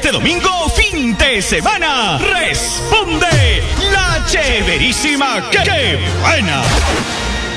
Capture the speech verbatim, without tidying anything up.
este domingo, fin de semana, responde la Chéverísima. ¡Qué, qué buena!